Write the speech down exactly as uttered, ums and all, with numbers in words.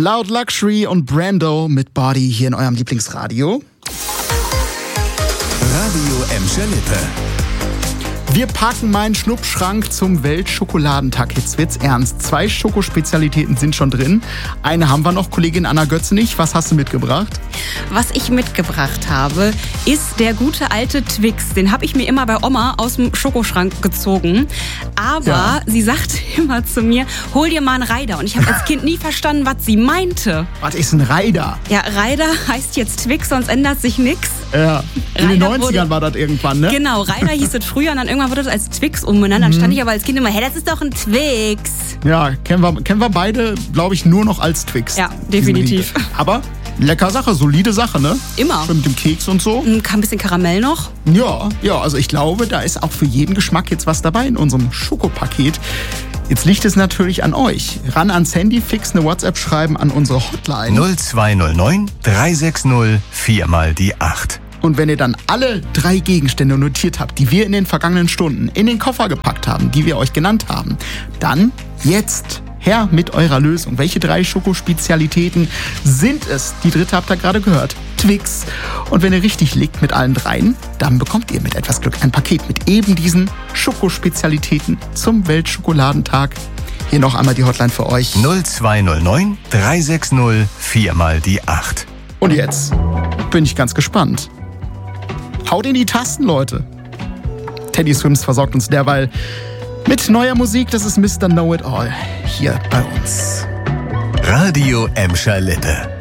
Loud Luxury und Brando mit Body hier in eurem Lieblingsradio. Radio Emscher Lippe. Wir packen meinen Schnuppschrank zum Weltschokoladentag. Jetzt wird's ernst. Zwei Schokospezialitäten sind schon drin. Eine haben wir noch, Kollegin Anna Götzenich. Was hast du mitgebracht? Was ich mitgebracht habe, ist der gute alte Twix. Den habe ich mir immer bei Oma aus dem Schokoschrank gezogen. Aber ja. sie sagte immer zu mir, hol dir mal einen Reider. Und ich habe als Kind nie verstanden, was sie meinte. Was ist ein Reider? Ja, Reider heißt jetzt Twix, sonst ändert sich nichts. Ja, in den neunzigern war das irgendwann, ne? Genau, Reider hieß es früher und dann irgendwann wurde das als Twix umbenannt. Dann Mhm. stand ich aber als Kind immer, hey, das ist doch ein Twix. Ja, kennen wir, kennen wir beide, glaube ich, nur noch als Twix. Ja, definitiv. Aber lecker Sache, solide Sache, ne? Immer. Schön mit dem Keks und so. Ein bisschen Karamell noch. Ja, ja, also ich glaube, da ist auch für jeden Geschmack jetzt was dabei in unserem Schokopaket. Jetzt liegt es natürlich an euch. Ran ans Handy, fix eine WhatsApp schreiben an unsere Hotline. null zwei null neun drei sechs null vier mal die acht. Und wenn ihr dann alle drei Gegenstände notiert habt, die wir in den vergangenen Stunden in den Koffer gepackt haben, die wir euch genannt haben, dann jetzt her mit eurer Lösung. Welche drei Schokospezialitäten sind es? Die dritte habt ihr gerade gehört. Twix. Und wenn ihr richtig liegt mit allen dreien, dann bekommt ihr mit etwas Glück ein Paket mit eben diesen Schokospezialitäten zum Weltschokoladentage. Hier noch einmal die Hotline für euch. null zwei null neun drei sechs null vier mal die acht. Und jetzt bin ich ganz gespannt. Haut in die Tasten, Leute. Teddy Swims versorgt uns derweil mit neuer Musik. Das ist Mister Know It All hier bei uns. Radio Emscher Lippe.